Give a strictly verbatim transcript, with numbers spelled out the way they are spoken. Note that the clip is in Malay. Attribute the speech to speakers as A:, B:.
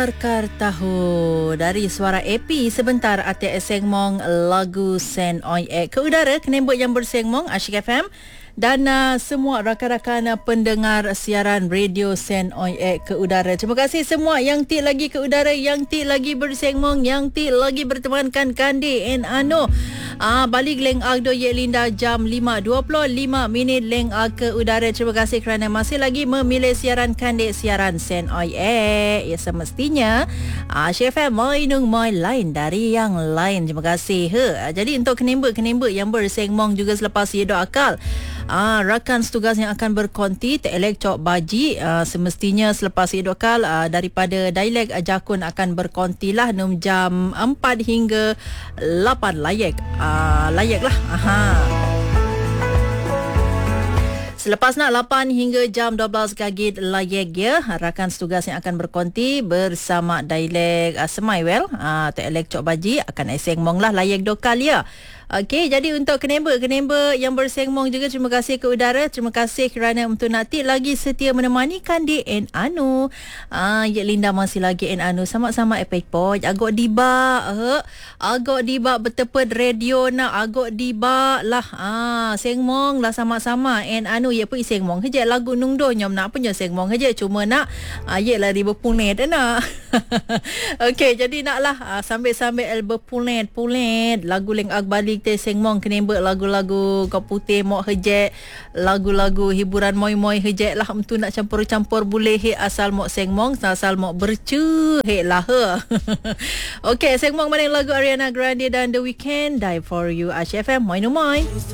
A: Kar tahu dari suara A P sebentar ati sengmong lagu Sen Oi Ek ke udara kenembut yang bersengmong Asyik F M dan uh, semua rakan-rakan uh, pendengar siaran radio Sen Oi Ek ke udara. Terima kasih semua yang ti lagi ke udara, yang ti lagi bersengmong, yang ti lagi bertemankan Kandi en Ano. Ah, balik leng agdo ye Linda jam lima dua puluh lima minit leng ag ke udara. Terima kasih kerana masih lagi memilih siaran Kandi siaran Sen Oi Ek. Ya semestinya ah, Asyik F M mainung mai lain dari yang lain. Terima kasih. He. Jadi untuk kenembut-kenembut yang bersengmong juga selepas ye doa akal. Ah, rakan setugas yang akan berkonti Telek Cok Baji ah, semestinya selepas idokal ah, daripada Dialek Jakun akan berkontilah num jam empat hingga lapan layak ah, layak lah aha. Selepas nak lapan hingga jam dua belas gagit layak ya, rakan setugas yang akan berkonti bersama Dialek uh, Semaywell uh, Telek Cok Baji akan sengmong lah layak dokal ya. Okey, jadi untuk kenemba-kenemba yang bersengmong juga terima kasih ke udara. Terima kasih kerana untuk nanti lagi setia menemani Kandi en Anu. Ah, ya Linda masih lagi en Anu sama-sama epek poj. Agak diba, eh. Agak diba berteped radio nak agak diba lah. Ah, sengmong lah sama-sama en Anu ya pun sengmong saja lagu nung do nyom nak punya sengmong saja cuma nak ah, ya lah ribu punet nak. Okey, jadi naklah ah, sambil-sambil el berpunet punet lagu leng ag balik te sengmong kenembek lagu-lagu kau putih mok hejek, lagu-lagu hiburan moi-moi hejek lah untuk nak campur-campur boleh he asal mok sengmong asal mok bercu he lah he. Okey, sengmong mana lagu Ariana Grande dan The Weeknd Die For You Asyik F M moi no moi.